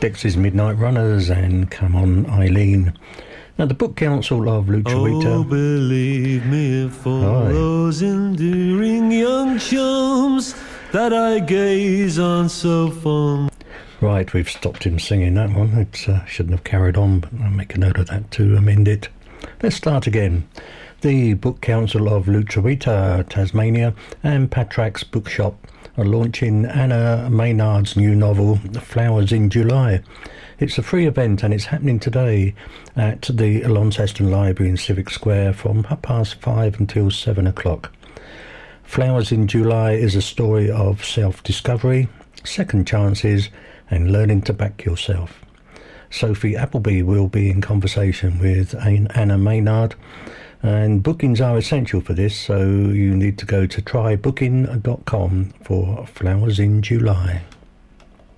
Dexys Midnight Runners and Come On Eileen. Now, the Book Council of Lucha Oh, believe me, for those enduring young chums that I gaze on so fond. Right, we've stopped him singing that one. It shouldn't have carried on, but I'll make a note of that to amend it. Let's start again. The Book Council of Lucha Tasmania and Patrax Bookshop are launching Anna Maynard's new novel, Flowers in July. It's a free event and it's happening today at the Launceston Library in Civic Square from 5:30 until 7 o'clock. Flowers in July is a story of self-discovery, second chances and learning to back yourself. Sophie Appleby will be in conversation with Anna Maynard, and bookings are essential for this, so you need to go to trybooking.com for Flowers in July.